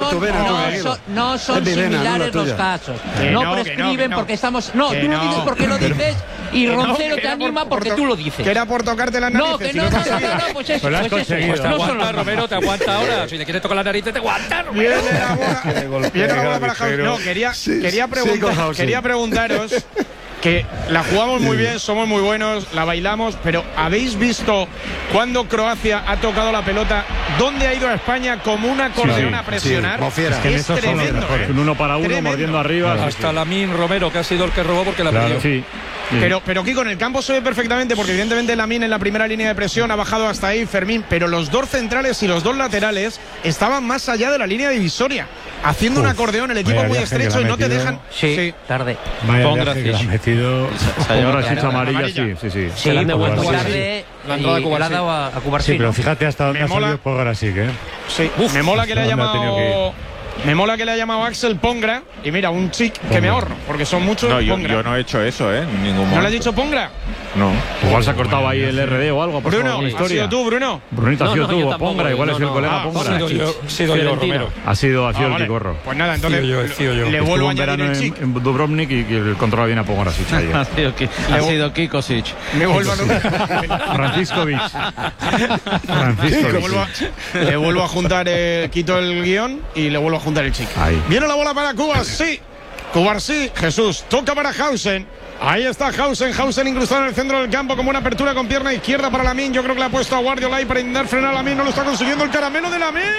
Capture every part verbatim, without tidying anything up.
son, vena, no, tranquilo. son, no son Es mi vena, no la similares los tuya. casos. Que No no, que prescriben no, que no. porque estamos. No, Que tú lo no. dices porque lo dices y Que no, Roncero que te era por- anima por porque to- tú lo dices. Que era por tocarte las narices. No, que y no, lo no, has no, no, conseguido. no, pues eso, Pues lo has pues eso. conseguido. Pues Te no son aguanta, los Romero, te aguanta ahora. Si le quieres tocar la nariz, te aguanta, Romero. Viene la bola, viene la bola para House. No, quería, Sí, quería, sí, preguntar, con House, sí. quería preguntaros que la jugamos muy bien, somos muy buenos, la bailamos, pero ¿habéis visto cuando Croacia ha tocado la pelota dónde ha ido a España como un acordeón sí, a presionar? sí, como fiera. Es que en Es eso son los tremendo, mejores. ¿eh? Un uno para uno, Tremendo. mordiendo arriba. sí, Hasta sí. Lamine Romero, que ha sido el que robó porque la Claro, perdió. sí. Sí. Pero, pero Kiko, en el campo se ve perfectamente porque evidentemente Lamine en la primera línea de presión ha bajado hasta ahí, Fermín, pero los dos centrales y los dos laterales estaban más allá de la línea divisoria, haciendo un Uf, acordeón, el equipo vaya muy viaje que estrecho le y ha no te metido. dejan. Sí, tarde. Vaya Con viaje que le ha gracias. metido. Se ha llevado Con claro. amarilla, Amarilla. sí, sí, sí. Sí, le han devuelto muy sí, sí. tarde La entrada de y le ha Cubarsí. dado a, a Sí, Cubarsí, pero ¿no? fíjate hasta dónde Me ha mola. salido Pogarasic, ¿eh? Sí, Uf, me mola que le ha ¿hasta dónde ha tenido que llamado. Me mola que le ha llamado Axel Pongra. Y mira, un chic que me ahorro, porque son muchos. No, yo, Pongra. yo no he hecho eso, ¿eh? En ningún momento. ¿No le has dicho Pongra? No. Igual se ha cortado ahí el R D o algo. ha pasado Bruno, alguna ¿has historia. sido tú, Bruno? Brunito, No, ha sido no, tú, yo o tampoco, Pongra, igual no, ha sido el no. colega Ah, Pongra. Sido yo, sido yo, Fiorentina. Romero. Ha sido, ha sido Ah, el vale. Ticorro. Pues nada, entonces Sido yo, he sido yo. le Estuvo vuelvo a un añadir verano el en, chic. en Dubrovnik y, y el controla bien a Pogarasic ayer. Ha sido, Ki- ha sido Kikosic. Me vuelvo a Franciscovic. Le vuelvo a, le vuelvo a juntar, eh, quito el guión y le vuelvo a juntar el chic. Ahí. Viene la bola para Cuba, sí. Cuba sí, Jesús, toca para Hausen. Ahí está Hausen, Hausen incrustado en el centro del campo como una apertura con pierna izquierda para Lamine. Yo creo que le ha puesto a Guardiola ahí para intentar frenar a Lamine. No lo está consiguiendo el caramelo de Lamine.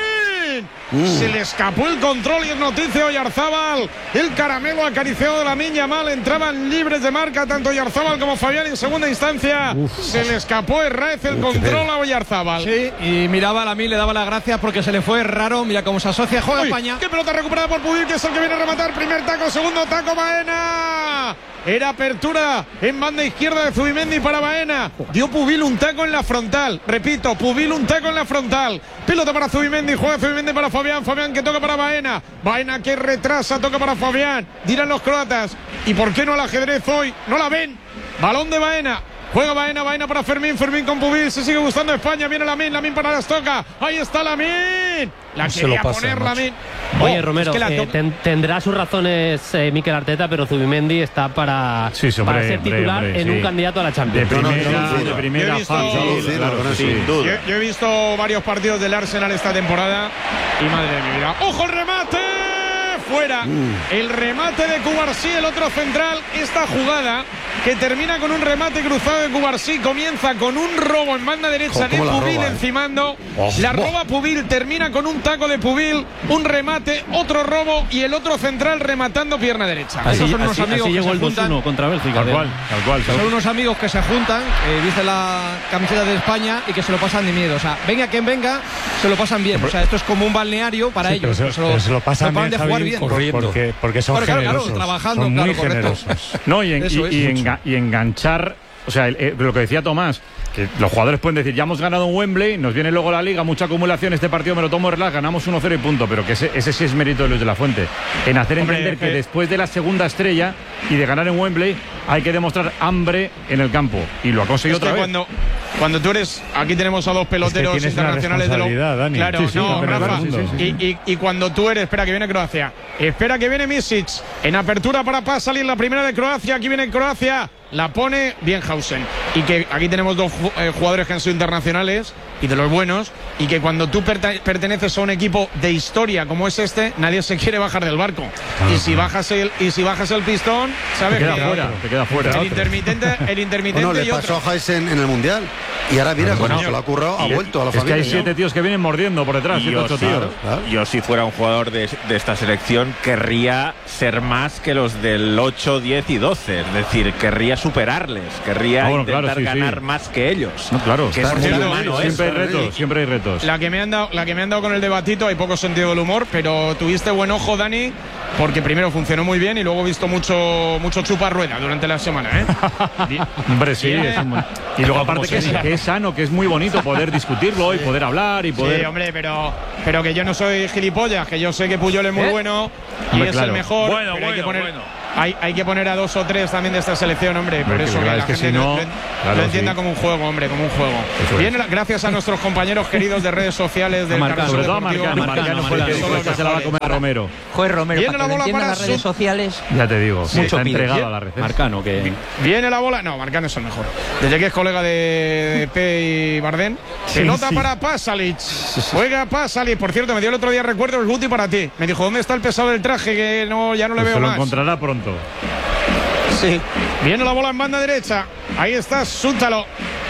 Se le escapó el control y es noticia Oyarzábal. El caramelo acariciado de Lamine Yamal. Entraban libres de marca tanto Oyarzábal como Fabián en segunda instancia. Se le escapó Herraiz el control a Oyarzábal. Sí, y miraba a Lamine, le daba las gracias porque se le fue raro. Mira cómo se asocia, juega Uy, España. qué pelota recuperada por Pubil, que es el que viene a rematar. Primer taco, segundo taco, Baena. Era apertura en banda izquierda de Zubimendi para Baena. Dio Pubil un taco en la frontal. Repito, Pubil un taco en la frontal. Pelota para Zubimendi, juega Zubimendi para Fabián. Fabián que toca para Baena. Baena que retrasa, toca para Fabián. Dirán los croatas. ¿Y por qué no al ajedrez hoy? No la ven. Balón de Baena. Juega Baena, Baena para Fermín, Fermín con Pubil, se sigue gustando España, viene Lamine, Lamine para las toca, ahí está Lamine, la Se quería lo pasa, poner macho. Lamine. Oye, Oh, Romero, es que la eh, to- ten- tendrá sus razones eh, Mikel Arteta, pero Zubimendi está para, Sí, sí, hombre, para ser hombre, titular hombre, en sí. un candidato a la De Champions. no, primera, no, no, de no. primera Yo he visto- fase, Sí, claro, con eso. sí. Sin duda. Yo, yo he visto varios partidos del Arsenal esta temporada y madre de mi vida. ¡Ojo el remate! Fuera. El remate de Cubarsí, el otro central. Esta jugada que termina con un remate cruzado de Cubarsí comienza con un robo en banda derecha Jo, de cómo la Pubil roba, eh. encimando. Oh, la oh. roba Pubil, termina con un taco de Pubil, un remate, otro robo y el otro central rematando pierna derecha. Así, Esos son unos así- amigos así que llegó se el dos juntan. uno contra Bélgica. Tal de- cual, tal cual. Son unos amigos que se juntan, eh, dice la camiseta de España, y que se lo pasan de miedo. O sea, venga quien venga, se lo pasan bien. O sea, esto es como un balneario para Sí, ellos. pero se, pero se lo pasan paran bien, de jugar Javi, bien. por- Corriendo. porque, porque son Claro, claro, claro, generosos. trabajando, son claro, muy correcto. generosos. No, y, en- Eso y- y es. enga- y enganchar, o sea, el- eh, lo que decía Tomás, que los jugadores pueden decir, ya hemos ganado en Wembley, nos viene luego la Liga, mucha acumulación, este partido me lo tomo relax, ganamos uno cero y punto, pero que ese, ese sí es mérito de Luis de la Fuente, en hacer Hombre, entender que eh, después de la segunda estrella y de ganar en Wembley, hay que demostrar hambre en el campo, y lo ha conseguido Es que otra vez. cuando, cuando tú eres, aquí tenemos a dos peloteros tienes una internacionales de lo responsabilidad, Dani. claro, Sí, sí, no, la verdad, Rafa, sí, sí, sí. Y, y- y cuando tú eres, espera que viene Croacia, espera que viene Misic, en apertura para Paz salir la primera de Croacia, aquí viene Croacia, la pone bien Hausen, y que aquí tenemos dos fu- eh, jugadores que han sido internacionales y de los buenos, y que cuando tú perta- perteneces a un equipo de historia como es este, nadie se quiere bajar del barco, y si bajas el y si bajas el pistón, sabes Te queda que fuera, te queda fuera. el intermitente, el intermitente Bueno, le y pasó otro. a Heisen en el Mundial. Y ahora mira, Bueno, como se lo ha currado, ha y- vuelto a la Es que familia. hay siete tíos que vienen mordiendo por detrás, Y siete, yo, ocho sí, tíos. claro. yo si fuera un jugador de, de esta selección querría ser más que los del ocho, diez y doce, es decir, querría superarles, querría Ah, bueno, intentar claro, sí, sí. ganar más que ellos. No, claro, que está es muy muy bien, humano sí, eso. Siempre hay Eso, retos, sí. siempre hay retos. La que me han dado, la que me han dado con el debatito, hay poco sentido del humor, pero tuviste buen ojo, Dani, porque primero funcionó muy bien y luego he visto mucho, mucho chupa rueda durante la semana, ¿eh? Hombre, sí. Bien. Es un buen- Y luego aparte que es, que es sano, que es muy bonito poder discutirlo y poder hablar y poder... Sí, hombre, pero, pero que yo no soy gilipollas, que yo sé que Puyol es muy ¿Eh? bueno y Hombre, es claro. el mejor. Bueno, pero hay que bueno, poner, bueno. hay, hay que poner a dos o tres también de esta selección, hombre. Por Hombre, eso que que claro, la es que gente si no, lo, lo claro, entienda sí. como un juego, hombre, como un juego. Eso es. Viene la- gracias a nuestros compañeros queridos de redes sociales del Marcano, Carrusel Sobre todo a Deportivo. Marcano. Marcano fue el que Son dijo, los esta se la va a mejores. comer Romero. Joder, Romero, Viene para la que lo bola entiendan para las redes su- sociales. Ya te digo, Mucho está pide. entregado Bien. a la red. Marcano, que Viene la bola. No, Marcano es el mejor. Desde que es colega de, de P y Bardén. Sí, Pelota sí. para Pasalic. Juega Pasalic. Por cierto, me dio el otro día recuerdo el Guti para ti. Me dijo, ¿dónde está el pesado del traje? Que no, ya no le Pues veo se lo más. encontrará pronto. Sí. Viene la bola en banda derecha. Ahí está Súntalo.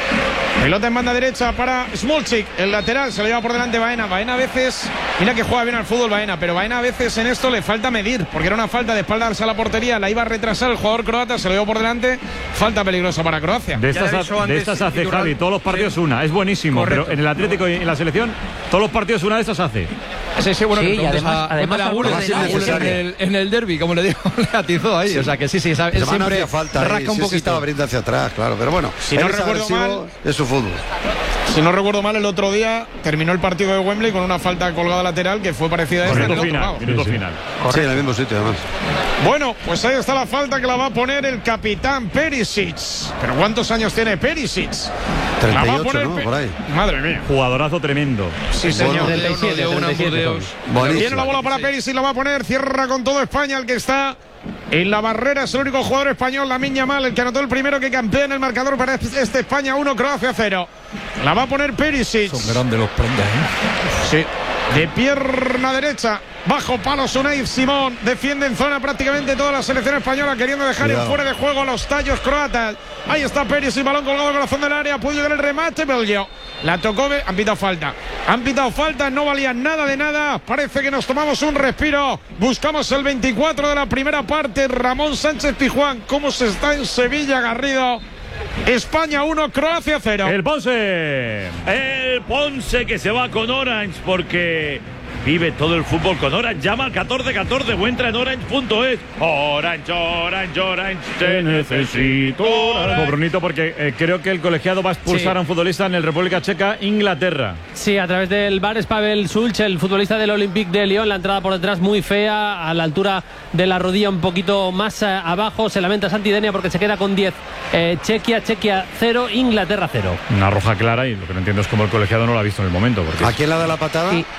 Pelota en banda derecha para Smolchik. El lateral se lo lleva por delante Baena. Baena a veces, mira que juega bien al fútbol Baena, pero Baena a veces en esto le falta medir, porque era una falta de espaldarse a la portería. La iba a retrasar el jugador croata, se lo llevó por delante. Falta peligrosa para Croacia. De Ya estas, le he ha- dicho de antes, estas hace Iturralde. Javi, todos los partidos una. Es buenísimo, Correcto. pero en el Atlético y en la selección, todos los partidos una de estas hace. Sí, sí, bueno, Sí, que y preguntes además- a- además pregúntale a algunos Gules, de a Gules ellos- en el, en el derbi, como le digo, le atizó ahí. O sea que sí, sí, sabe, él Semana siempre hacía falta. rasca y un sí, sí, poquito. estaba abriendo hacia atrás, claro. Pero bueno, Si no él es recuerdo agresivo, mal- es su fútbol. Si no recuerdo mal, el otro día terminó el partido de Wembley con una falta colgada lateral que fue parecida a esta en Minuto el otro final, lado. minuto final. Sí, en el mismo sitio, además. Bueno, pues ahí está la falta que la va a poner el capitán Perisic. ¿Pero cuántos años tiene Perisic? La va a treinta y ocho, poner ¿no? Pe- Por ahí. Madre mía. Jugadorazo tremendo. Sí, señor. Bueno, treinta y siete, treinta y siete son. Buenísimo. Viene la bola para Perisic, la va a poner, cierra con todo España, el que está en la barrera es el único jugador español, Lamine Yamal, el que anotó el primero que campea en el marcador para este España uno, Croacia cero. La va a poner Perisic. son grandes los prendas, ¿eh? Sí. De pierna derecha, bajo palo Sunay Simón, defiende en zona prácticamente toda la selección española, queriendo dejar Cuidado. en fuera de juego a los tallos croatas. Ahí está Perisic, balón colgado en el corazón del área, puede llegar el remate, Belgio. La tocó, han pitado falta. Han pitado falta, no valía nada de nada. Parece que nos tomamos un respiro. Buscamos el veinticuatro de la primera parte. Ramón Sánchez Pizjuán, ¿cómo se está en Sevilla, Garrido? España uno, Croacia cero. El Ponce. El Ponce que se va con Orange porque vive todo el fútbol con Orange. Llama al catorce catorce o entra en orange punto es. Orange, Orange, Orange, te necesito. Ojo, Orange. Brunito, porque eh, creo que el colegiado va a expulsar Sí. a un futbolista en el República Checa, Inglaterra. Sí, a través del bar es Pavel Sulch, el futbolista del Olympique de Lyon. La entrada por detrás muy fea, a la altura de la rodilla un poquito más eh, abajo. Se lamenta Santidenia porque se queda con diez. Eh, Chequia, Chequia cero, Inglaterra cero. Una roja clara y lo que no entiendo es cómo el colegiado no lo ha visto en el momento. Porque ¿A quién la da la patada? Y,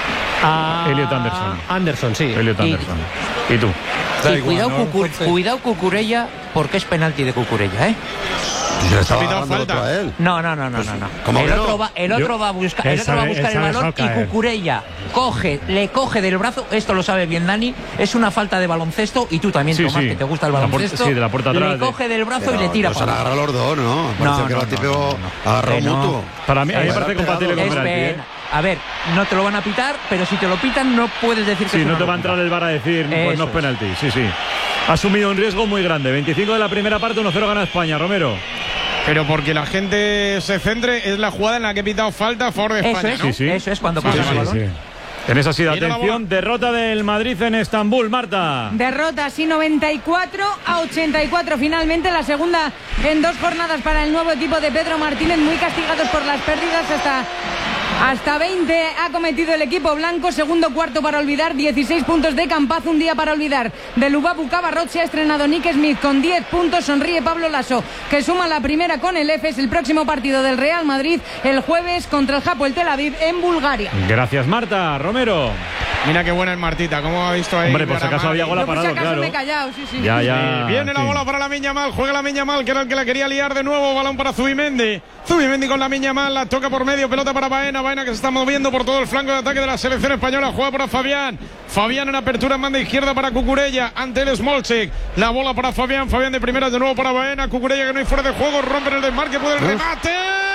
A Elliot Anderson. Anderson, sí. Elliot Y- Anderson. ¿Y tú? y cuidado, Cucu- cuidado Cucurella, porque es penalti de Cucurella, ¿eh? Le estaba pitado agarrando el otro falta. a él. No, no, no, no, no, no. ¿cómo El que otro no? va, el otro Yo- va a buscar, el Él otro va a sabe- buscar él el sabe balón y caer. Cucurella coge, le coge del brazo. Esto lo sabe bien Dani. Es una falta de baloncesto y tú también, Sí, Tomás, sí. que te gusta el La puerta- baloncesto. sí, de la puerta atrás, Le de- coge del brazo Pero y le tira no se han para agarrado los dos, ¿no? Parece No, que no, el tipo no, no, no. agarró Que no. mutuo. Para mí, a mí me Eh, parece compatible con Es penalti. ¿eh? pena. A ver, no te lo van a pitar, pero si te lo pitan no puedes decir que Sí, es no una te va a locura. entrar el VAR a decir, pues Eso no es es. penalti. Sí, sí. Ha asumido un riesgo muy grande. veinticinco de la primera parte, uno cero gana España, Romero. Pero porque la gente se centre, es la jugada en la que he pitado falta a favor de Eso España, es, ¿no? Sí, sí. eso es cuando Sí, pasa sí, el sí, balón. sí. En esa sí, Mira la atención, bola. derrota del Madrid en Estambul, Marta. Derrota, sí, noventa y cuatro a ochenta y cuatro. Finalmente la segunda en dos jornadas para el nuevo equipo de Pedro Martínez, muy castigados por las pérdidas. Hasta, hasta veinte ha cometido el equipo blanco. Segundo cuarto para olvidar, dieciséis puntos de Campaz, un día para olvidar. De Lubabu Cabarrot se ha estrenado Nick Smith con diez puntos. Sonríe Pablo Lasso, que suma la primera con el Efes. El próximo partido del Real Madrid el jueves contra el Hapoel Tel Aviv en Bulgaria. Gracias, Marta. Romero. Mira qué buena es Martita, ¿cómo ha visto ahí? Hombre, por si acaso había gol Yo por si parado, acaso claro. me he callado, sí, sí. Ya, ya. Viene la sí. bola para la Miña Mal, juega la Miña Mal, que era el que la quería liar de nuevo, balón para Zubimendi. Zubimendi con la Miña Mal, la toca por medio, pelota para Baena, Baena que se está moviendo por todo el flanco de ataque de la selección española, juega para Fabián. Fabián en apertura en banda izquierda para Cucurella, ante el Smolchik. La bola para Fabián, Fabián de primera de nuevo para Baena, Cucurella que no hay fuera de juego, rompe el desmarque, puede el remate.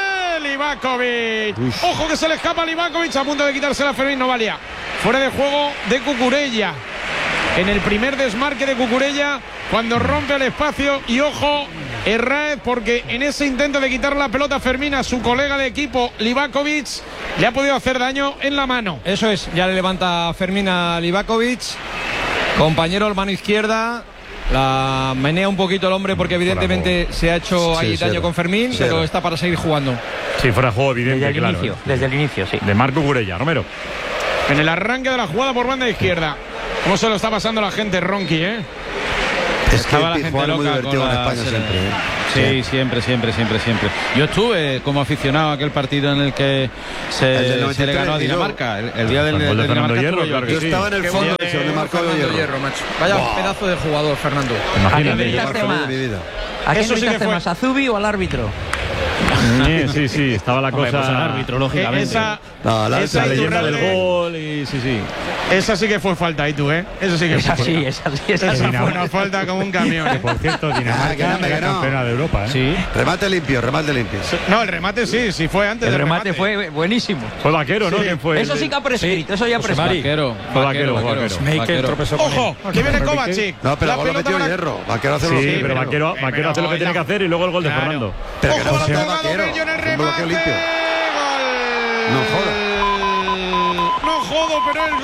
Livakovic. Ojo que se le escapa a Livakovic, a punto de quitársela a Fermín, no valía. Fuera de juego de Cucurella. En el primer desmarque de Cucurella, cuando rompe el espacio, y ojo, Herráez, porque en ese intento de quitar la pelota a Fermín a su colega de equipo, Livakovic, le ha podido hacer daño en la mano. Eso es, ya le levanta Fermín a Livakovic, compañero mano izquierda. La menea un poquito el hombre porque evidentemente se ha hecho Sí, ahí cero. daño con Fermín, Cero. pero está para seguir jugando. Sí, fuera de juego evidente, Desde el claro. inicio, ¿eh? desde el inicio, sí. De Marco Curella, Romero. En el arranque de la jugada por banda izquierda. ¿Cómo se lo está pasando la gente, Ronqui, eh? Es que Estaba el la Pizjuán gente es muy loca divertido con en la España Serena. siempre. ¿eh? Sí, siempre, siempre, siempre, siempre. Yo estuve como aficionado a aquel partido en el que El se, del noventa y se le tres, ganó a y yo- Dinamarca. El, el día del, El gol de del Fernando Dinamarca Hierro, estuve yo. claro que Yo sí. estaba en el Qué fondo bueno, ese donde marcó Fernando Hierro. Hierro, macho. Vaya Buah. pedazo de jugador, Fernando. ¿A quién Imagínate. gritaste Yo más? de mi vida. ¿A quién Eso sí que gritaste fue. más? ¿A Zubi o al árbitro? Sí, sí, sí, estaba la Hombre, cosa. pues al árbitro, Eh, lógicamente. esa, No, la, esa La leyenda Iturralde- del gol y sí, sí. Esa sí que fue falta, y tú, ¿eh? Eso sí que Es fue así, falta. es así, es Esa así. fue una falta como un camión. ¿eh? Por cierto, Ah, Dinamarca que no, que era no. campeona de Europa, ¿eh? Sí. Remate limpio, remate limpio. No, el remate sí, sí fue antes El del remate fue buenísimo. Fue Vaquero, ¿no? ¿Quién fue? Eso El sí de- que ha prescrito, eso ya ha prescrito. Vaquero, Fue vaquero, vaquero, vaquero, vaquero. Michael vaquero. tropezó con Ojo, él. que viene Kovacic. No, pero La el gol lo pelota metió va- Hierro. Vaquero hace Sí, los pero Hierro. Vaquero, Eh, Vaquero hace lo que pero tiene que la- hacer y luego el gol de Claro. Fernando. Pero que Ojo, no la se llama tocado Vaquero. Bello en el Es un bloqueo remate. limpio. Gol. No joda. No jodo, pero el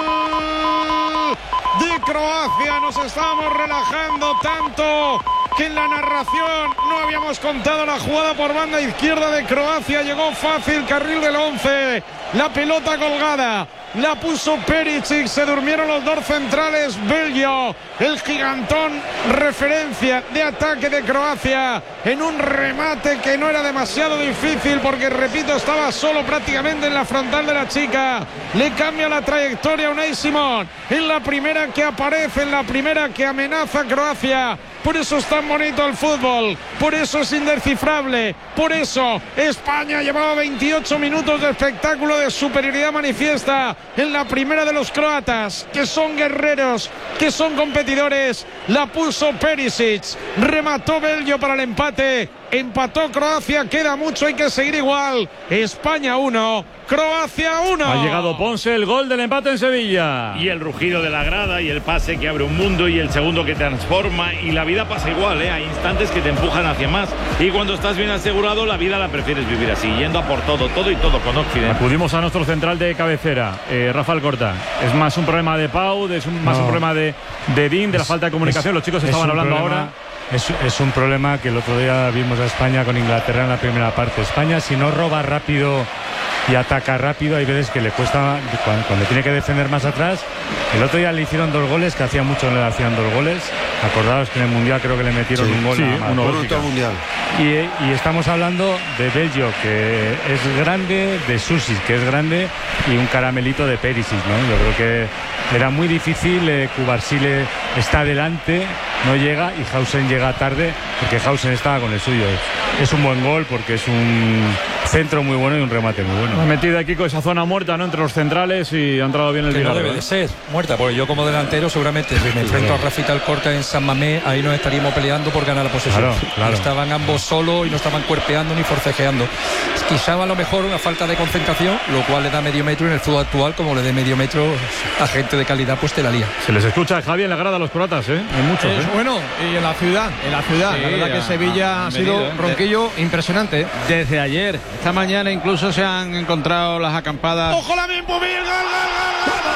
gol de Croacia. Nos estábamos relajando tanto que en la narración no habíamos contado la jugada por banda izquierda de Croacia. Llegó fácil, carril del once. La pelota colgada. La puso Perisic, se durmieron los dos centrales. Bello, el gigantón, referencia de ataque de Croacia en un remate que no era demasiado difícil porque, repito, estaba solo prácticamente en la frontal de la chica. Le cambia la trayectoria a Unai Simón en la primera que aparece, en la primera que amenaza a Croacia. Por eso es tan bonito el fútbol, por eso es indescifrable, por eso España llevaba veintiocho minutos de espectáculo de superioridad manifiesta en la primera de los croatas, que son guerreros, que son competidores. La puso Perisic, remató Bello para el empate, empató Croacia, queda mucho, hay que seguir igual. España uno, Croacia uno. Ha llegado Ponce, el gol del empate en Sevilla. Y el rugido de la grada y el pase que abre un mundo y el segundo que transforma, y la vida pasa igual, ¿eh? Hay instantes que te empujan hacia más y cuando estás bien asegurado la vida la prefieres vivir así, yendo a por todo, todo y todo con Occidente. Acudimos a nuestro central de cabecera, eh, Rafael Corta. Es más un problema de Pau, es un, más No. un problema de, de Dean, de la falta de comunicación. Los chicos Es estaban un hablando problema- ahora. Es, es un problema que el otro día vimos a España con Inglaterra en la primera parte. España, si no roba rápido y ataca rápido, hay veces que le cuesta cuando, cuando tiene que defender más atrás. El otro día le hicieron dos goles, que hacía mucho no le hacían dos goles. Acordaos que en el Mundial creo que le metieron Sí, un gol. sí, nada más. uno. Bueno, Bélgica. todo mundial. Y, y estamos hablando de Bello, que es grande, de Susis, que es grande, y un caramelito de Perisic, ¿no? Yo creo que era muy difícil. eh, Cubarsile está adelante, no llega, y Hausen llega tarde, porque Hausen estaba con el suyo. Es un buen gol porque es un centro muy bueno y un remate muy bueno. Ha metido aquí con esa zona muerta, ¿no? Entre los centrales y ha entrado bien el Que no Villarreal. debe de ser muerta, porque yo como delantero seguramente si me enfrento a Rafita Alcorta en San Mamés, ahí nos estaríamos peleando por ganar la posesión. Claro, claro. Estaban ambos solos y no estaban cuerpeando ni forcejeando. Quizá a lo mejor una falta de concentración, lo cual le da medio metro, y en el fútbol actual, como le dé medio metro a gente de calidad, pues te la lía. Se les escucha, Javi, en la grada a los croatas, ¿eh? Hay muchos, Es ¿eh? bueno, y en la ciudad, en la ciudad. Sí, la verdad que ha- Sevilla ha ha sido venido, un ¿eh? ronquillo impresionante. Desde ayer, esta mañana incluso se han encontrado las acampadas. Ojo la bien Pubil, gol, gol, gol,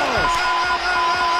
gol.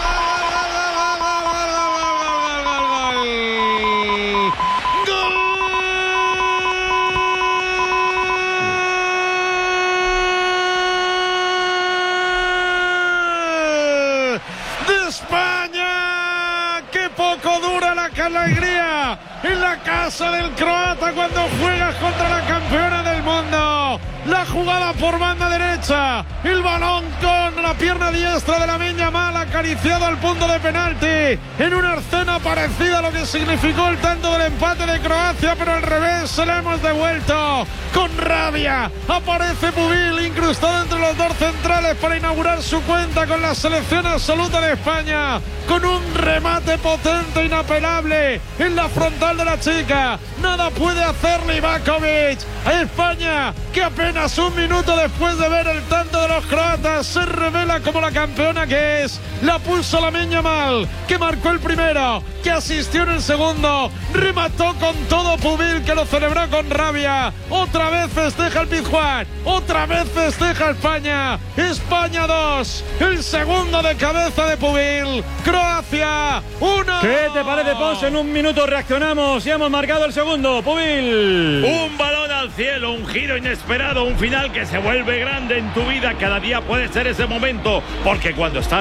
De España, qué poco dura la alegría en la casa del croata cuando juegas contra la campeona del mundo. La jugada por banda derecha, el balón con la pierna diestra de Lamine Yamal acariciado al punto de penalti en una escena parecida a lo que significó el tanto del empate de Croacia, pero al revés se la hemos devuelto con rabia. Aparece Pubil incrustado entre los dos centrales para inaugurar su cuenta con la selección absoluta de España, con un remate potente, inapelable en la frontal de la chica. Nada puede hacer Livakovic. A España, que apenas un minuto después de ver el tanto de los croatas se revela como la campeona que es. La puso Lamine Yamal, que marcó el primero, que asistió en el segundo, remató con todo Pubil, que lo celebró con rabia. Otra vez festeja el Pizjuán, otra vez festeja España. España dos, el segundo de cabeza de Pubil. Croacia uno. ¿Qué te parece, Ponce? En un minuto reaccionamos y hemos marcado el segundo. Pubil. Un balón al cielo, un giro inesperado, un final que se vuelve grande en tu vida. Cada día puede ser ese momento, porque cuando estás bien asegurado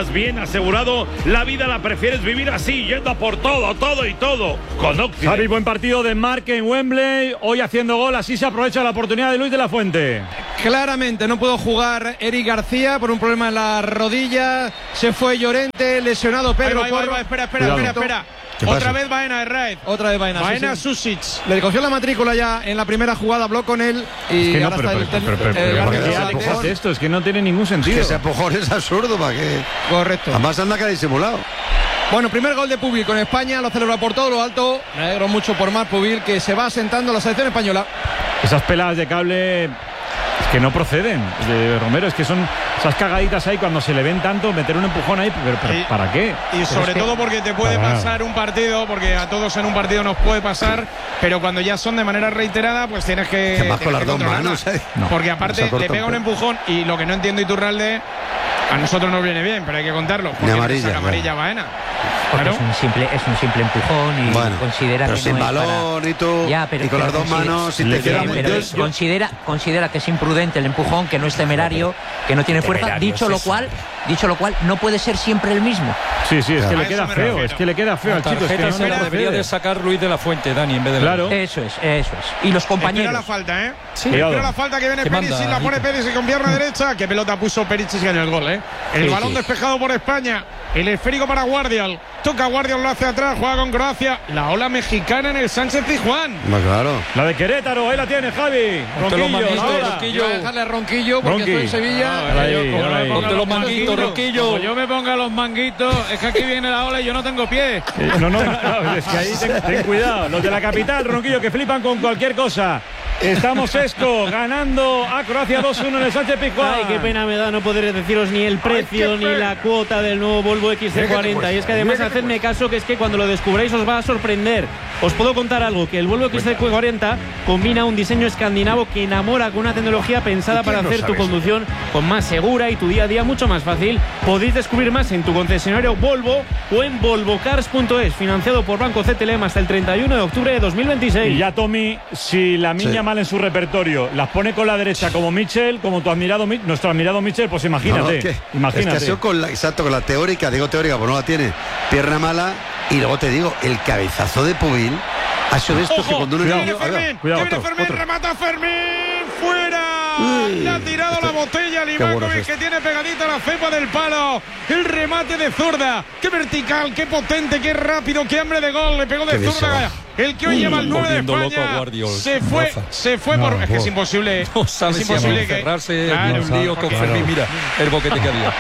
asegurado, la vida la prefieres vivir así, yendo a por todo, todo y todo. Con Occident. Xavi, buen partido de Marque en Wembley, hoy haciendo gol, así se aprovecha la oportunidad de Luis de la Fuente. Claramente no pudo jugar Eric García por un problema en la rodilla, se fue Llorente, lesionado Pedro Ahí va, ahí va, Porro. ahí va, espera, espera, Cuidado. espera, espera. Otra vez Baena de Raid. Otra vez Baena. Baena sí, sí. Susic. Le cogió la matrícula ya en la primera jugada, habló con él y Es que no, ahora pero, está pero, el tel- pero, pero, el pero, ¿por árbitro qué delante. haces esto? Es que no tiene ningún sentido. Es que ese empujón es absurdo, ¿para qué? Correcto. Además anda que ha disimulado. Bueno, primer gol de Pubil con España, lo celebra por todo lo alto. Me alegro mucho por Marc Pubil, que se va asentando en la selección española. Esas peladas de cable que no proceden de Romero, es que son esas cagaditas ahí cuando se le ven tanto, meter un empujón ahí, pero, pero Y- ¿para qué? Y sobre Es que- todo porque te puede Para. pasar un partido, porque a todos en un partido nos puede pasar, pero cuando ya son de manera reiterada, pues tienes que. Que más con tienes las que dos controlarlas. manos, ¿eh? No. Porque Se aparte corta le pega un un poco. empujón y lo que no entiendo Iturralde, a nosotros nos viene bien, pero hay que contarlo. Porque amarilla, saca claro. amarilla Baena. Porque Claro. es un simple, es un simple empujón y Bueno, considera pero que sin no es balón para... y tú, Ya, pero y con pero las dos considera- manos, si Le te queda queda Sí, muy- pero muy- yo- yo- considera, considera que es imprudente el empujón, que no es temerario, que no tiene fuerza. Temerario Dicho es lo eso. cual, dicho lo cual, no puede ser siempre el mismo. Sí, sí, es que A le eso queda me feo, refiero. es que le queda feo La al chico. Es que tarjeta no se le la debería procede. de sacar Luis de la Fuente, Dani, en vez de Claro. Eso es, eso es. Y los Espera compañeros. la falta, ¿eh? Sí. Cuidado. Espera la falta que viene ¿Qué Perisic, manda, la pone Nico? Perisic con pierna derecha. Qué pelota puso Perisic en el gol, ¿eh? El Sí, balón sí. despejado por España. El esférico para Guardiol. Toca Guardiol, lo hace atrás, juega con Croacia. La ola mexicana en el Sánchez Pizjuán. Más claro. La de Querétaro, ahí la tiene Javi. Ponte los Ronquillo, manguitos, ahora. Ronquillo. Voy a dejarle a Ronquillo porque Ronqui. estoy en Sevilla. Ahora ahí, ahora ahí. Ponte los manguitos, Ronquillo. Como yo me ponga los manguitos, es que aquí viene la ola y yo no tengo pies. Eh, No, no, no, es que ahí ten, ten cuidado. Los de la capital, Ronquillo, que flipan con cualquier cosa. Estamos esto, ganando a Croacia dos uno en el Sánchez Pizjuán. Ay, qué pena me da no poder deciros ni el precio Ay, qué ni pena. la cuota del nuevo Volvo X C cuarenta. Y es que además hacedme caso que es que cuando lo descubráis os va a sorprender. Os puedo contar algo, que el Volvo X C cuarenta combina un diseño escandinavo que enamora con una tecnología pensada para hacer tu conducción con más segura y tu día a día mucho más fácil. Podéis descubrir más en tu concesionario Volvo o en volvo cars punto es, financiado por Banco C T L M hasta el treinta y uno de octubre de dos mil veintiséis. Y ya Tommy, si la niña Sí. mal en su repertorio las pone con la derecha como Mitchell, como tu admirado Mi- nuestro admirado Mitchell, pues imagínate, No, no, es que- imagínate. Es que ha sido con la, exacto, con la teórica, digo teórica, pues no la tiene. Pierna mala. Y luego te digo, el cabezazo de Pubil ha sido de estos que Ojo, cuando uno que niño. viene a ver, Fermín, cuidado, que viene otro, Fermín, otro. remata Fermín, fuera. Uy, Le ha tirado este- la botella a qué bueno Livakovic, es que este. tiene pegadita la cepa del palo. El remate de zurda, qué vertical, qué potente, qué rápido, qué hambre de gol. Le pegó de Qué bien zurda. se El que hoy lleva el nueve de volviendo loco a España. Guardiol, Se fue, Rafa. se fue No, por. Es que es vos. imposible. No sabes es si imposible que. encerrarse Claro, en un lío con porque- Fermín. Mira el boquete que había.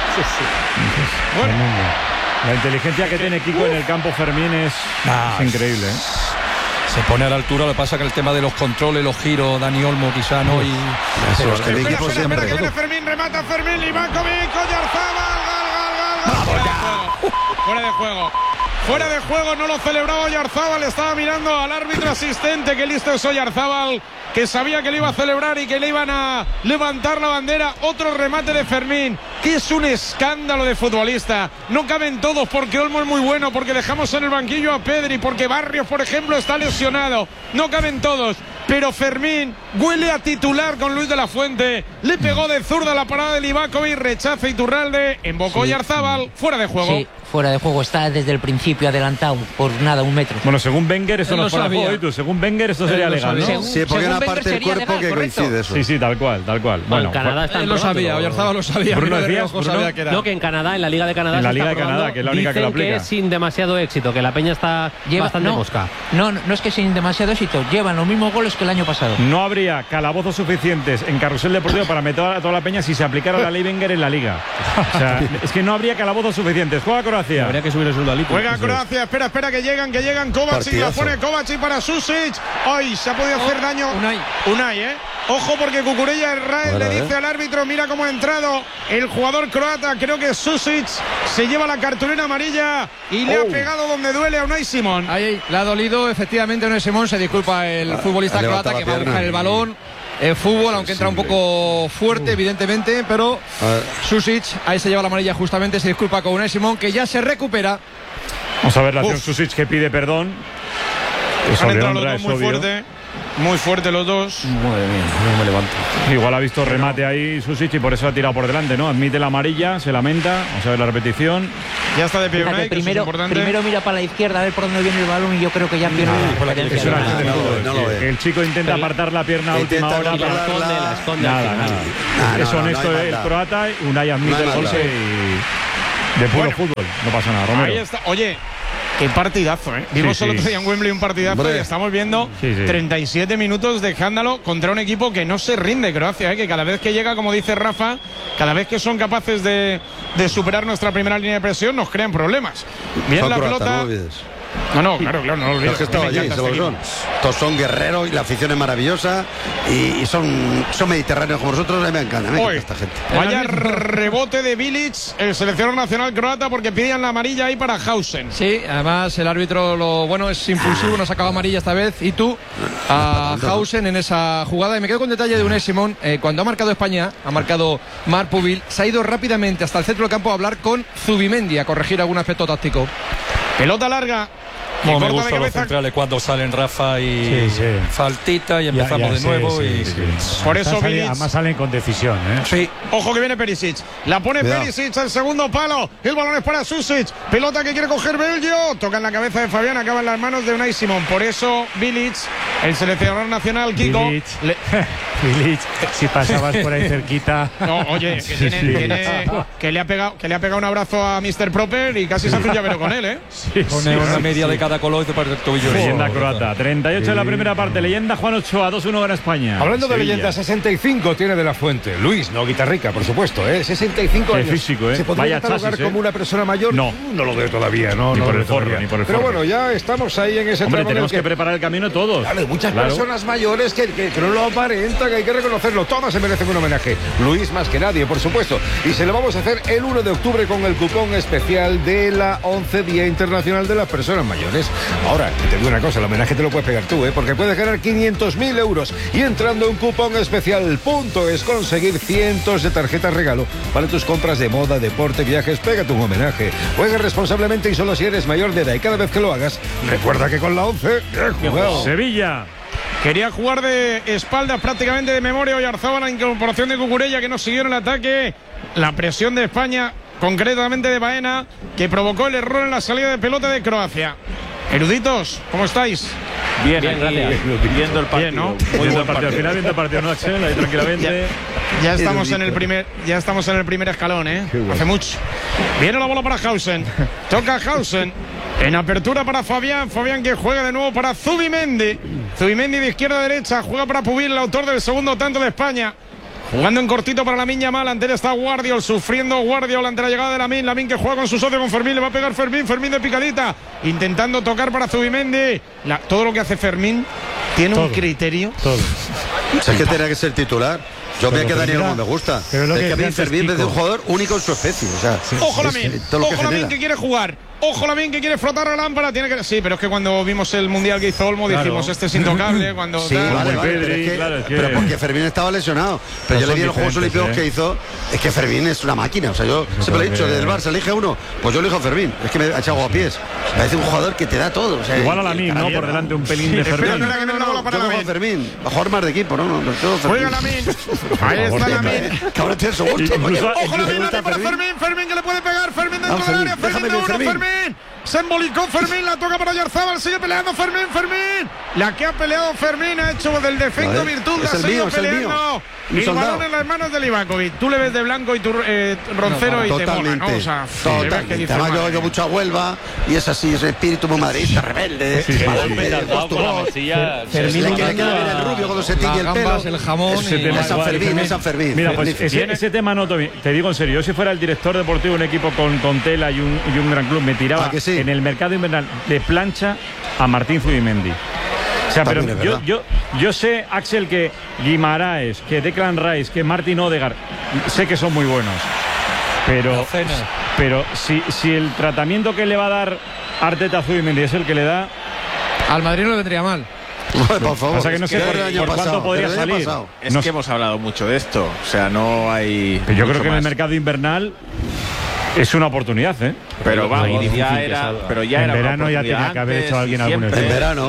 Bueno, La inteligencia que tiene Kiko en el campo Fermín es, Ah, es increíble, ¿eh? Se pone a la altura, lo que pasa que el tema de los controles, los giros, Dani Olmo quizá no y Eso, es que el espera, equipo espera, siempre. espera, que viene Fermín, remata Fermín, Livakovic, Oyarzabal, gol, gol, gol, gol. Fuera de juego. Fuera de juego. Fuera de juego, no lo celebraba Oyarzabal, estaba mirando al árbitro asistente, que listo es Oyarzabal, que sabía que le iba a celebrar y que le iban a levantar la bandera. Otro remate de Fermín, que es un escándalo de futbolista. No caben todos porque Olmo es muy bueno, porque dejamos en el banquillo a Pedri, porque Barrios, por ejemplo, está lesionado. No caben todos. Pero Fermín huele a titular con Luis de la Fuente. Le pegó de zurda la parada de Livakovic, rechaza Iturralde, embocó Oyarzabal, fuera de juego. Sí, fuera de juego. Está desde el principio adelantado por nada, un metro. Bueno, según Wenger, esto Él no lo es fuera de sabía. juego, ¿y tú? Según Wenger, esto Él sería lo legal, ¿no? sabía. Según- Sí, porque hay una según parte Wenger del sería cuerpo legal, que correcto. coincide eso. Sí, sí, tal cual, tal cual. Bueno, Bueno, en Canadá está Él lo sabía, probando. Oyarzabal lo sabía. Bruno Mira, de decías, reojo Bruno. sabía que era. No, que en Canadá, en la Liga de Canadá, En se la está Liga de probando. Canadá, que es la única que lo Dicen aplica. es sin demasiado éxito, que la peña está Lleva, bastante no, mosca. no, no es que sin demasiado éxito. Llevan los mismos goles que el año pasado. no habría calabozos suficientes en Carrusel Deportivo para meter a toda la peña si se aplicara la ley Wenger en la Liga. O sea, es que no habría calabozos suficientes. Juega Croacia. Habría que subir el sueldo al Liverpool. Juega Croacia, espera, espera que llegan, que llegan Kovacic, la Partidazo. pone Kovacic para Susic. Ay, se ha podido hacer daño. Unai. Unai, ¿eh? Ojo porque Cucurella Israel Bueno, le eh. dice al árbitro, mira cómo ha entrado el jugador croata, creo que Susic se lleva la cartulina amarilla y le ha pegado donde duele a Unai Simón. Ahí, ahí, le ha dolido efectivamente Unai Simón, se disculpa el futbolista ha levantado croata la que va a pierna. buscar el balón. El fútbol, aunque entra un poco fuerte, evidentemente, pero A ver. Susic ahí se lleva la amarilla justamente, se disculpa con Unai Simón, que ya se recupera. Vamos a ver la acción Uf. Susic que pide perdón. Eso Han le entrado los honra, dos es muy obvio. fuerte. muy fuerte los dos. Madre mía, no me levanto. Igual ha visto remate ahí Susic y por eso ha tirado por delante, ¿no? Admite la amarilla, se lamenta, vamos a ver la repetición. Ya está de pie Fíjate, Unai, que eso es primero, importante. primero mira para la izquierda a ver por dónde viene el balón y yo creo que ya pierde la referencia. Eso era no, antes de no, todo, no lo sí, ve. que el chico intenta Pero- apartar la pierna a última Intenta hora. Y la pero- esconde, la esconde al Nada, final. nada. Ah, no, Es no, honesto no hay el maldad. croata, Unai admite No hay el golpe maldad. y de puro Bueno. fútbol, no pasa nada, Romero. Ahí está. Oye, qué partidazo, ¿eh? Vimos Sí, el sí. otro día en Wembley un partidazo Hombre. y estamos viendo Sí, sí. treinta y siete minutos de escándalo contra un equipo que no se rinde, Croacia, ¿eh? Que cada vez que llega, como dice Rafa, cada vez que son capaces de, de superar nuestra primera línea de presión, nos crean problemas. Bien Son la croatas, pelota. no lo olvides. No, no, claro, claro, no lo olvides. Los que estaba Me allí, encanta seguro este que son. equipo. Todos son guerreros y la afición es maravillosa y, y son, son mediterráneos como nosotros. A mí me encanta, me Oye, encanta esta gente. vaya rebote de Bilic, el seleccionador nacional croata, porque pedían la amarilla ahí para Hausen. Sí, además el árbitro lo bueno es impulsivo, no sacaba amarilla esta vez. Y tú a Hausen en esa jugada. Y me quedo con detalle de Unai Simón. Eh, cuando ha marcado España, ha marcado Marc Pubil, se ha ido rápidamente hasta el centro del campo a hablar con Zubimendi, a corregir algún aspecto táctico. Pelota larga. Como que me corta de gustan los cabeza. centrales cuando salen Rafa y Sí, sí. faltita y Ya- empezamos ya de sé, nuevo. sí, y sí. Por eso Está sali- Bilic- Además salen con decisión, ¿eh? Sí. Ojo que viene Perisic. La pone Cuidado. Perisic al segundo palo. El balón es para Susic. Pelota que quiere coger Belgio. Toca en la cabeza de Fabián. Acaba en las manos de Unai Simón. Por eso Bilic, el seleccionador nacional, Kiko. Bilic. le- Bilic, si pasabas por ahí cerquita. No, oye, que, Sí, tiene- sí. tiene- que le ha pegado, que le ha pegado un abrazo a mister Proper y casi se hace un llavero con él, ¿eh? Sí, Pone sí, una sí, media sí. de cada color y te parece el tobillo. Leyenda Oh, croata, treinta y ocho en la primera parte. Leyenda Juan Ochoa, dos uno gana España. Hablando de Sevilla. leyenda, sesenta y cinco tiene de la Fuente. Luis, no guitarrica, por supuesto, ¿eh? sesenta y cinco Qué años. físico, ¿eh? ¿Se podría Vaya catalogar chasis, ¿eh? como una persona mayor? No. No lo veo todavía, no. Ni no por lo el veo forro, todavía. ni por el Pero forro. bueno, ya estamos ahí en ese Hombre, tramo en el tenemos que preparar el camino todos. Claro, hay muchas Claro. personas mayores que, que- que no lo aparentan, que hay que reconocerlo. Todas se merecen un homenaje. Luis más que nadie, por supuesto. Y se lo vamos a hacer el uno de octubre con el cupón especial de la once Día Internacional de las Personas Mayores. Ahora, que te digo una cosa, el homenaje te lo puedes pegar tú, ¿eh? Porque puedes ganar quinientos mil euros. Y entrando en cupón especial punto es conseguir cientos de tarjetas regalo para tus compras de moda, deporte, viajes. Pégate un homenaje. Juega responsablemente y solo si eres mayor de edad. Y cada vez que lo hagas, recuerda que con la once, bien jugado. Sevilla. Quería jugar de espaldas prácticamente de memoria Oyarzábal, la incorporación de Cucurella que no siguieron el ataque. La presión de España, concretamente de Baena, que provocó el error en la salida de pelota de Croacia. Eruditos, ¿cómo estáis? Bien, Bien, aquí, gracias. viendo el partido. Bien, ¿no? Muy Viendo buen el partido. Al final viendo el partido, ¿no, Axel? Ahí tranquilamente. Ya estamos en el primer, ya estamos en el primer escalón, ¿eh? Hace mucho. Viene la bola para Hausen. Toca Hausen. En apertura para Fabián. Fabián que juega de nuevo para Zubimendi. Zubimendi de izquierda a derecha. Juega para Pubil, el autor del segundo tanto de España. Jugando en cortito para Lamine Yamal. Ante él está Guardiol. Sufriendo Guardiol ante la llegada de Lamine. Lamine que juega con su socio, con Fermín. Le va a pegar Fermín. Fermín de picadita. Intentando tocar para Zubimendi. La- todo lo que hace Fermín tiene un Todo. criterio. Todo. Si es que tenía que ser titular. Yo Pero me quedaría mira, como me gusta. pero lo es que que a mí decía antes Fermín es un Kiko. jugador único en su especie. O sea, Ojo es- Lamine, todo lo que ojo Lamine genera. que quiere jugar. Ojo Lamine que quiere frotar la lámpara. Tiene que... Sí, pero es que cuando vimos el mundial que hizo Olmo dijimos este es intocable. Cuando Sí, tal. vale, vale, Pedri, pero, es que, claro, es que- pero porque Fermín estaba lesionado. Pero yo son le vi en los Juegos diferentes, Olímpicos ¿eh? que hizo. Es que Fermín es una máquina. O sea, yo siempre lo he dicho, creo que- del Barça elige uno. Pues yo elijo a Fermín. Es que me ha echado a pies. Parece un jugador que te da todo. O sea, Igual a el Lamine, ¿no? caballero. Por delante un pelín de espera, Fermín. espera, que viene la bola para Yo elijo a Lamine. Fermín. Va a jugar más de equipo, ¿no? no, no yo Fermín. Juega Lamine. Ahí está Lamine. Que ahora tiene su gusto. Incluso- coño. Ojo incluso Lamine, gusta Lamine para Fermín. Fermín. Fermín que le puede pegar. Fermín dentro Vamos, del Fermín, área. Fermín déjame de bien, uno. Fermín. Fermín. Se embolicó Fermín. La toca para Oyarzábal. Sigue peleando Fermín. Fermín. La que ha peleado Fermín ha hecho del defecto A ver, virtud. es Ha el seguido mío, es el mío. peleando. Mi El soldado. balón en las manos de Livakovic. Tú le ves de blanco y tu eh, roncero y te mola, Totalmente, ¿no? O sea, le ves que totalmente. dices, Además, yo madre oigo mía. mucho a Huelva y es así, ese espíritu muy madridista, rebelde. Sí, sí, Vale, sí. eh, Encantado con la postulón. mesilla. Fermín Le no quiere cambia- quedar bien el rubio cuando se tiñe el Las pelo. gambas, el jamón Ese y- tema Es San igual, Fermín, es San Fermín. Mira, pues Magnífico. ese, ese tema no te, te digo en serio. Yo si fuera el director deportivo de un equipo con, con tela y un, y un gran club, me tiraba ¿A que sí? en el mercado invernal de plancha a Martín Zubimendi. O sea, pero También es yo, verdad. yo, yo sé, Axel, que Guimaraes, que Declan Rice, que Martin Odegaard, sé que son muy buenos. Pero, La cena. pero si, si el tratamiento que le va a dar Arteta a Zubimendi es el que le da, Al Madrid no le vendría mal. Por favor. pasa que no sé Pero por, el año por pasado, cuánto podría pero el año salir. pasado. Es No que sé. hemos hablado mucho de esto. O sea, no hay. Pero yo mucho creo que en el más. mercado invernal es una oportunidad, ¿eh? Pero Lo vamos, difícil ya que era. salga. Pero ya En era una verano ya oportunidad tenía que haber antes hecho y alguien algún siempre. En verano.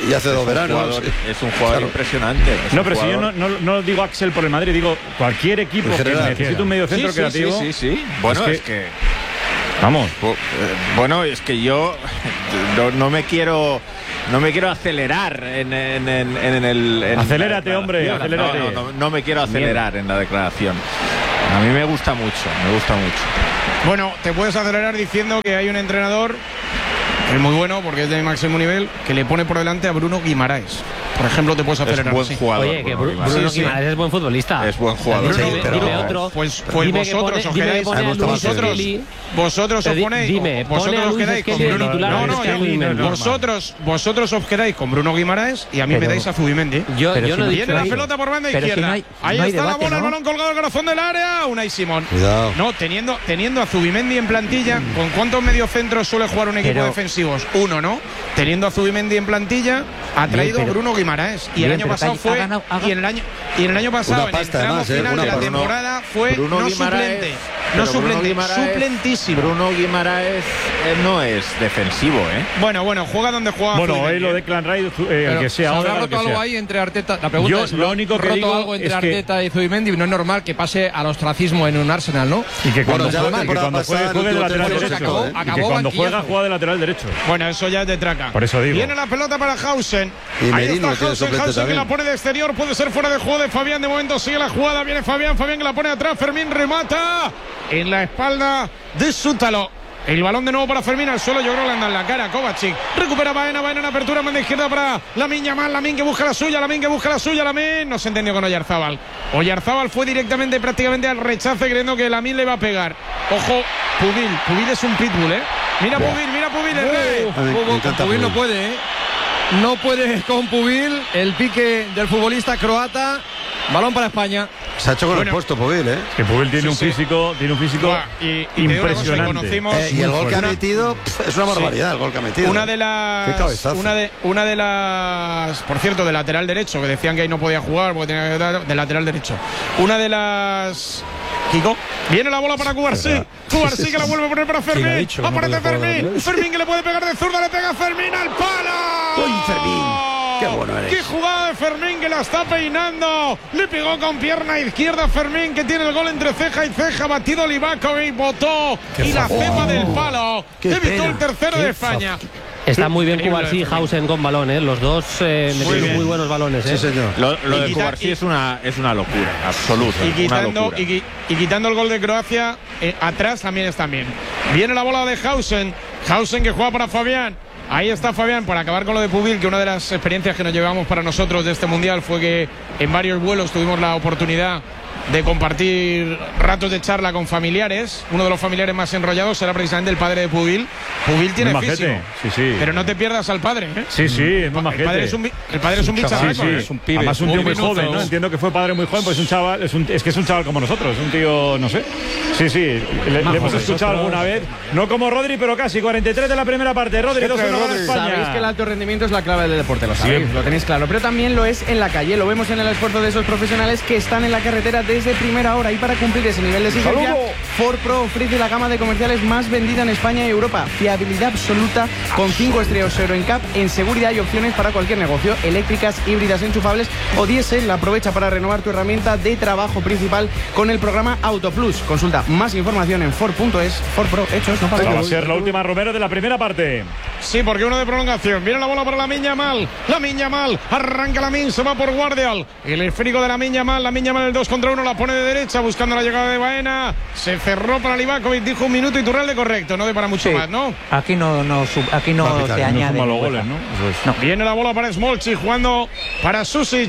y hace dos un veranos. jugador- sí. Es un jugador Claro. impresionante. es No, un pero si yo jugador- no, no, no digo Axel por el Madrid, digo cualquier equipo En que general. necesite un medio centro Sí, sí, creativo. sí, sí, sí. Bueno, Es que- es que Vamos. Bu- eh, Bueno, es que yo no, no me quiero no me quiero acelerar en, en- en- en el en Acelérate, la hombre, declaración. acelérate. No, no, no, no me quiero acelerar en la declaración. A mí me gusta mucho, me gusta mucho. Bueno, te puedes acelerar diciendo que hay un entrenador que es muy bueno porque es de máximo nivel, que le pone por delante a Bruno Guimaraes. Por ejemplo, te puedes Es acelerar buen así. jugador. Oye, que Bruno Bru- Guimaraes. Bruno Sí, sí. Guimaraes es buen futbolista. Es buen jugador. Dime, Sí, pero- dime otro. Pues, pues Dime que vosotros pone- os dime que quedáis. pone a Vosotros- Luis Vosotros, Skelly. vosotros os Pero di- ponéis. dime, pone vosotros a os Luis quedáis con Skelly de Bruno. titular, No, no, Skelly, yo- no, no. vosotros, vosotros os quedáis con Bruno Guimaraes y a mí me Pero- dais a Zubimendi. Yo, Pero yo si no he no- dicho Viene la eso. pelota por banda Pero si izquierda. no hay- Ahí no hay está debate, la bola, el ¿no? balón colgado al corazón del área. Unai Simón. Cuidado. No, teniendo, teniendo a Zubimendi en plantilla, ¿con cuántos mediocentros suele jugar un equipo Pero- defensivos? Uno, ¿no? Teniendo a Zubimendi en plantilla, ha traído pero- a Bruno Guimaraes. Y Bien, el año pero pasado que ha fue. ganado- ha y en el año, y en el año pasado, Una en el pasta, tramo además, ¿eh? final Una de la pasta. temporada, fue Bruno no Guimaraes- suplente. No pero Bruno suplente, Guimaraes- suplentísimo. Bruno Guimaraes eh, no es defensivo, ¿eh? Bueno, bueno, juega donde juega. Bueno, Zubimendi. hoy lo de Clan Ray, eh, el Pero, que ¿se sea habrá ahora, el roto que algo sea. ahí entre Arteta? La pregunta Yo es, lo único que roto digo algo entre es que- Arteta y Zubimendi? No es normal que pase al ostracismo en un Arsenal, ¿no? Y que cuando, Bueno, ya la juegue, que temporada cuando juegue, pasada juegue de no tuvo lateral tiempo, derecho. acabó- y que acabó cuando juega, banquillazo. juega de lateral derecho. Bueno, eso ya es de traca. Por eso digo. Viene la pelota para Hausen. Y Ahí Merino está tiene Hausen, suplente Hausen que también. la pone de exterior. Puede ser fuera de juego de Fabián. De momento sigue la jugada. Viene Fabián. Fabián que la pone atrás. Fermín remata en la espalda de Sútalo. El balón de nuevo para Fermín al suelo. Yo creo que le anda en la cara. Kovacic recupera Baena. Baena en apertura. Manda izquierda para Lamine Yamal. Lamine que busca la suya. Lamine que busca la suya. Lamine no se entendió con Oyarzábal. Oyarzábal fue directamente prácticamente al rechace creyendo que Lamine le iba a pegar. Ojo, Pubil. Pubil es un pitbull, ¿eh? Mira Pubil, mira Pubil, el rey. A mí me Con encanta Pubil no Pubil. puede, ¿eh? No puede con Pubil. El pique del futbolista croata. Balón para España. Se ha hecho con Bueno. el puesto, Pubil, ¿eh? Que Pubil tiene Sí, un sí. físico, tiene un físico Buah, y, y te digo una cosa, impresionante. conocimos Eh, y el gol que ha una- metido pff, es una barbaridad, el gol que ha metido. Una de Qué las cabezazo. una de una de las por cierto de lateral derecho que decían que ahí no podía jugar porque tenía que dar de lateral derecho. Una de las Kiko, viene la bola para Cubarsí. Cubarsí que la vuelve a poner para ¿Quién ha Fermín. dicho? No Aparece me acuerdo de Fermín. los Fermín que le puede pegar de zurda, le pega a Fermín al palo. ¡Uy, Fermín! ¡Qué bueno eres! ¡Qué jugada de Fermín que la está peinando! Le pegó con pierna izquierda a Fermín que tiene el gol entre ceja y ceja. Batido Livakovic, botó y la cepa del palo. ¡Qué Evitó pena! el tercero ¡Qué de España. Está muy bien Increíble, Cubarsí y Fermín. Hausen con balón, ¿eh? Los dos eh, metieron bien. muy buenos balones, ¿eh? Sí, señor. Lo, lo Y de quita- Cubarsí y- es una, es una locura, absoluta. Y una quitando, locura. y, qui- y quitando el gol de Croacia, eh, atrás también están bien. Viene la bola de Hausen. Hausen que juega para Fabián. Ahí está Fabián para acabar con lo de Pubil, que una de las experiencias que nos llevamos para nosotros de este mundial fue que en varios vuelos tuvimos la oportunidad de compartir ratos de charla con familiares. Uno de los familiares más enrollados será precisamente el padre de Pubil. Pubil tiene Muy físico, majete, sí, sí. pero no te pierdas al padre, ¿eh? Sí, sí, es muy El majete. padre es un, bi- el padre es un Sí, bicharraco, sí. ¿eh? Es un pibe. Además un tío Un muy minuto. joven, ¿no? Entiendo que fue padre muy joven, pues es un chaval, es, un- es que es un chaval como nosotros, es un tío, no sé. Sí, sí, le, le hemos escuchado alguna vez, no como Rodri, pero casi, cuarenta y tres de la primera parte. Rodri, dos uno a España. Sabéis que el alto rendimiento es la clave del deporte, lo sabéis, lo tenéis claro, pero también lo es en la calle, lo vemos en el esfuerzo de esos profesionales que están en la carretera desde primera hora y para cumplir ese nivel de exigencia, Ford Pro ofrece la gama de comerciales más vendida en España y Europa, fiabilidad absoluta con cinco estrellas Euro en C A P en seguridad y opciones para cualquier negocio, eléctricas, híbridas, enchufables o diésel. Aprovecha para renovar tu herramienta de trabajo principal con el programa AutoPlus. Consulta más información en Ford punto es. Ford Pro, hechos, no para Va a ser la última Romero de la primera parte. Sí, porque uno de prolongación. Viene la bola para la Miña Mal. La Miña Mal. Arranca la Min. Se va por Guardial. El esférico de la Miña Mal. La Miña Mal el dos contra uno. La pone de derecha buscando la llegada de Baena. Se cerró para Livakovic. Dijo un minuto y Turralde correcto. No de para mucho Sí. más, ¿no? Aquí no, no, sub- aquí no Va a pitar, se no añade. suma los ninguna. goles, ¿no? Eso es. Viene la bola para Smolci jugando para Susic.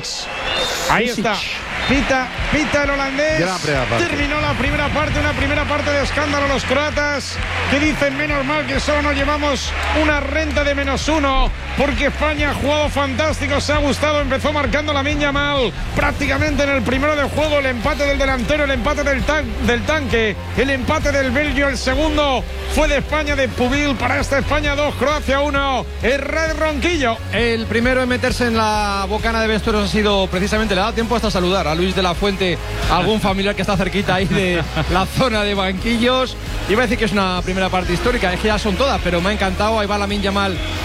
Ahí está. Pita, pita el holandés. Gran primera parte. Terminó la primera parte, una primera parte de escándalo los croatas que dicen menos mal que solo nos llevamos una renta de menos uno porque España ha jugado fantástico, se ha gustado, empezó marcando la Miña Mal prácticamente en el primero de juego, el empate del delantero, el empate del, tan- del tanque, el empate del Belgio, el segundo fue de España, de Pubil, para esta España dos, Croacia uno, el Red Ronquillo. El primero en meterse en la bocana de vestuarios ha sido precisamente, le ha dado tiempo hasta saludar a Luis de la Fuente, a algún familiar que está cerquita ahí de la zona de banquillos. Iba a decir que es una primera parte histórica, es que ya son todas, pero me ha encantado. Ahí va Lamine Yamal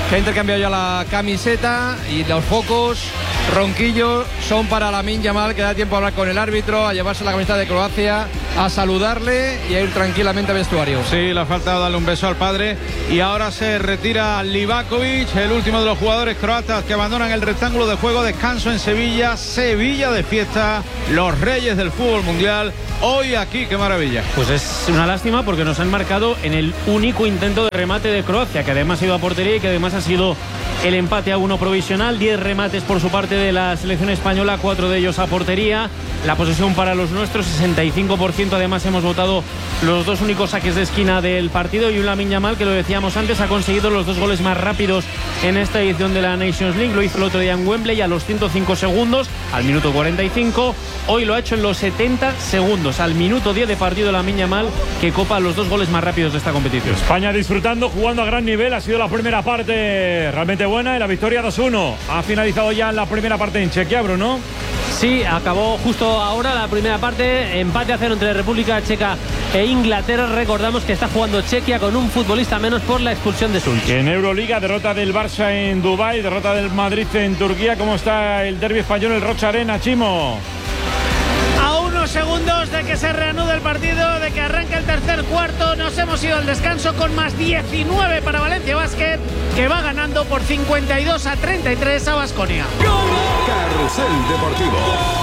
que ha intercambiado ya la camiseta y los focos, ronquillos, son para Lamine Yamal, que da tiempo a hablar con el árbitro, a llevarse la camiseta de Croacia, a saludarle y a ir tranquilamente al vestuario. Sí, le ha faltado darle un beso al padre y ahora se retira Livakovic, el último de los jugadores croatas que abandonan el rectángulo de juego. Descanso en Sevilla, Sevilla de fiesta, los reyes del fútbol mundial. Hoy aquí, qué maravilla. Pues es una lástima porque nos han marcado en el único intento de remate de Croacia, que además ha ido a portería y que además ha sido el empate a uno provisional. Diez remates por su parte de la selección española, cuatro de ellos a portería. La posesión para los nuestros, sesenta y cinco por ciento. Además hemos votado los dos únicos saques de esquina del partido y un Lamine Yamal que, lo decíamos antes, ha conseguido los dos goles más rápidos en esta edición de la Nations League. Lo hizo el otro día en Wembley a los ciento cinco segundos, al minuto cuarenta y cinco. Hoy lo ha hecho en los setenta segundos, al minuto diez de partido, Lamine Yamal, que copa los dos goles más rápidos de esta competición. España disfrutando, jugando a gran nivel. Ha sido la primera parte realmente buena y la victoria dos uno. Ha finalizado ya la primera parte en Chequia, Bruno. Sí, acabó justo ahora la primera parte, empate a cero entre República Checa e Inglaterra. Recordamos que está jugando Chequia con un futbolista menos por la expulsión de Sulch. En Euroliga, derrota del Barça en Dubái, derrota del Madrid en Turquía. ¿Cómo está el derbi español, el Rocha Arena, Chimo? A unos segundos de que se reanude el partido, de que arranque el tercer cuarto, nos hemos ido al descanso con más diecinueve para Valencia Basket, que va ganando por cincuenta y dos a treinta y tres a Baskonia. Carrusel Deportivo.